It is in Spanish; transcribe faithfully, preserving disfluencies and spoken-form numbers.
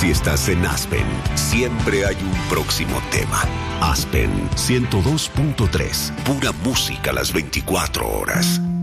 Si estás en Aspen, siempre hay un próximo tema. Aspen ciento dos punto tres, pura música las veinticuatro horas.